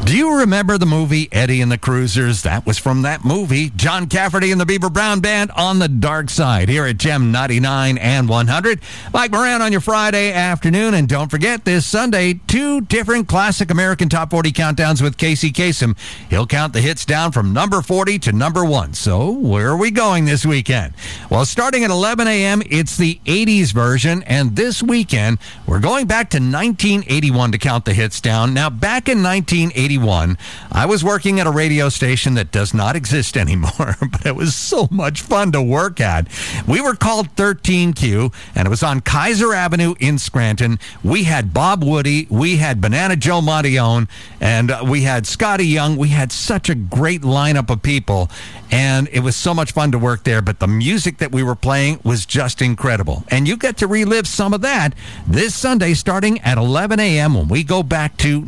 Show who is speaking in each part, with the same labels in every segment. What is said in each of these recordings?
Speaker 1: Do you remember the movie Eddie and the Cruisers? That was from that movie. John Cafferty and the Beaver Brown Band on the dark side here at Gem 99 and 100. Mike Moran on your Friday afternoon. And don't forget, this Sunday, 2 different classic American Top 40 countdowns with Casey Kasem. He'll count the hits down from number 40 to number 1. So where are we going this weekend? Well, starting at 11 a.m., it's the 80s version. And this weekend, we're going back to 1981 to count the hits down. Now, back in 1981, I was working at a radio station that does not exist anymore, but it was so much fun to work at. We were called 13Q, and it was on Kaiser Avenue in Scranton. We had Bob Woody, we had Banana Joe Montione, and we had Scotty Young. We had such a great lineup of people, and it was so much fun to work there, but the music that we were playing was just incredible. And you get to relive some of that this Sunday starting at 11 a.m. when we go back to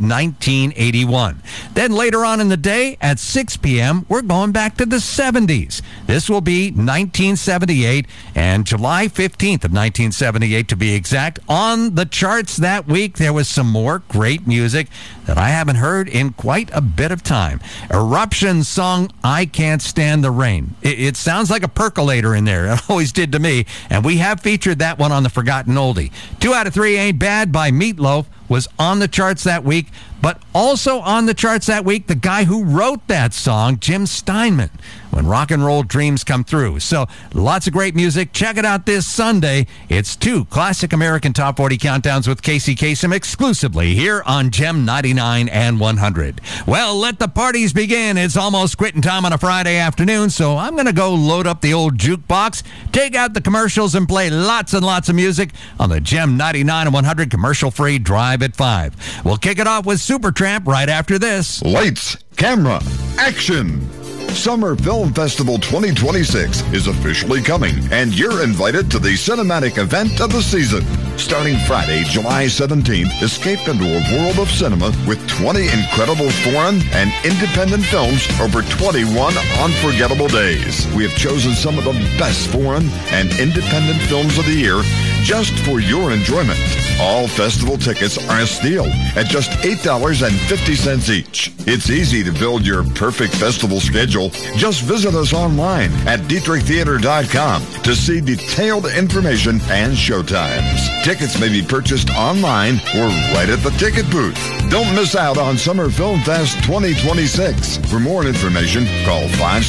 Speaker 1: 1981. Then later on in the day at 6 p.m., we're going back to the 70s. This will be 1978 and July 15th of 1978 to be exact. On the charts that week, there was some more great music that I haven't heard in quite a bit of time. Eruption's song, I Can't Stand the Rain. It sounds like a percolator in there. It always did to me. And we have featured that one on the Forgotten Oldie. 2 out of 3 Ain't Bad by Meatloaf was on the charts that week, but also on the charts that week, the guy who wrote that song, Jim Steinman, When Rock and Roll Dreams Come Through. So lots of great music. Check it out this Sunday. It's 2 classic American Top 40 countdowns with Casey Kasem exclusively here on Gem 99 and 100. Well, let the parties begin. It's almost quitting time on a Friday afternoon, so I'm going to go load up the old jukebox, take out the commercials, and play lots and lots of music on the Gem 99 and 100 commercial-free Drive at 5. We'll kick it off with Supertramp right after this.
Speaker 2: Lights, camera, action! Summer Film Festival 2026 is officially coming, and you're invited to the cinematic event of the season. Starting Friday, July 17th, escape into a world of cinema with 20 incredible foreign and independent films over 21 unforgettable days. We have chosen some of the best foreign and independent films of the year just for your enjoyment. All festival tickets are a steal at just $8.50 each. It's easy to build your perfect festival schedule. Just visit us online at DietrichTheater.com to see detailed information and showtimes. Tickets may be purchased online or right at the ticket booth. Don't miss out on Summer Film Fest 2026. For more information, call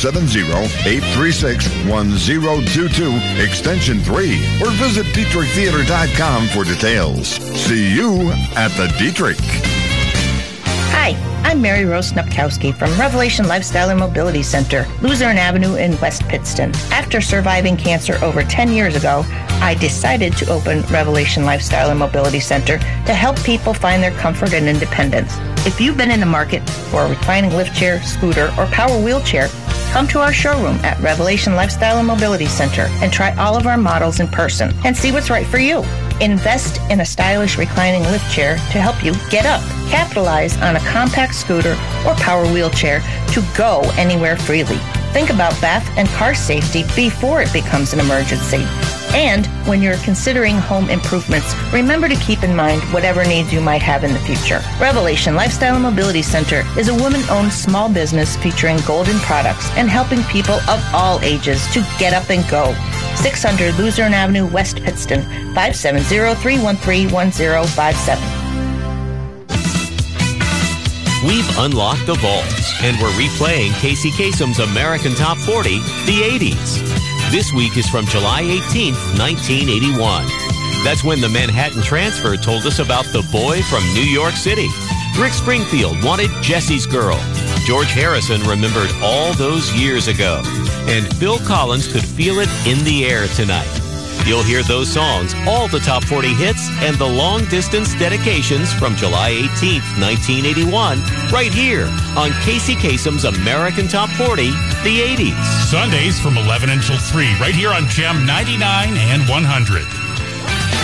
Speaker 2: 570-836-1022, extension 3, or visit DietrichTheater.com for details. See you at the Dietrich.
Speaker 3: Hi, I'm Mary Rose Snupkowski from Revelation Lifestyle and Mobility Center, Luzerne Avenue in West Pittston. After surviving cancer over 10 years ago, I decided to open Revelation Lifestyle and Mobility Center to help people find their comfort and independence. If you've been in the market for a reclining lift chair, scooter, or power wheelchair, come to our showroom at Revelation Lifestyle and Mobility Center and try all of our models in person and see what's right for you. Invest in a stylish reclining lift chair to help you get up. Capitalize on a compact scooter or power wheelchair to go anywhere freely. Think about bath and car safety before it becomes an emergency. And when you're considering home improvements, remember to keep in mind whatever needs you might have in the future. Revelation Lifestyle and Mobility Center is a woman-owned small business featuring golden products and helping people of all ages to get up and go. 600 Luzerne Avenue, West Pittston, 570-313-1057.
Speaker 4: We've unlocked the vaults, and we're replaying Casey Kasem's American Top 40, the 80s. This week is from July 18th, 1981. That's when the Manhattan Transfer told us about the boy from New York City. Rick Springfield wanted Jesse's Girl. George Harrison remembered all those years ago. And Phil Collins could feel it in the air tonight. You'll hear those songs, all the top 40 hits, and the long-distance dedications from July 18th, 1981, right here on Casey Kasem's American Top 40, the 80s.
Speaker 5: Sundays from 11 until 3, right here on Gem 99 and 100.